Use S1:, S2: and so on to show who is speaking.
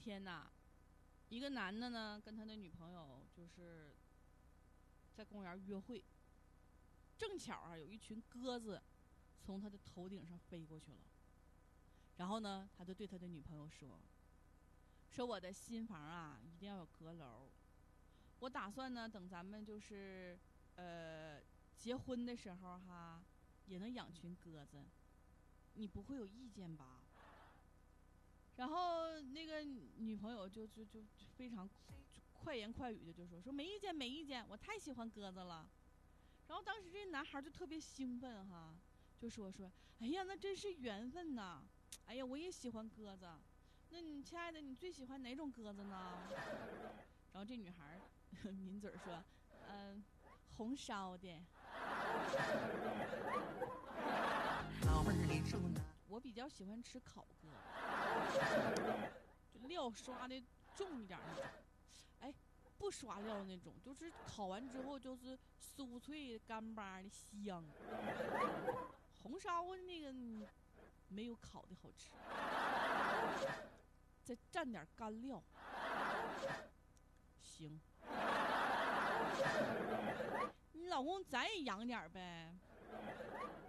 S1: 天呐，一个男的呢跟他的女朋友就是在公园约会，正巧啊有一群鸽子从他的头顶上飞过去了。然后呢，他就对他的女朋友说我的新房啊一定要有阁楼，我打算呢等咱们就是结婚的时候哈，也能养群鸽子，你不会有意见吧？然后那个女朋友就非常快言快语的就说没意见没意见，我太喜欢鸽子了。然后当时这男孩就特别兴奋哈，就说哎呀那真是缘分呐，哎呀我也喜欢鸽子，那你亲爱的你最喜欢哪种鸽子呢？然后这女孩抿嘴说红烧的。我比较喜欢吃烤鸽，就料刷的重一点那种，哎，不刷料那种，就是烤完之后就是酥脆干巴的香。红烧的那个没有烤的好吃，再蘸点干料，行。你老公咱也养点呗。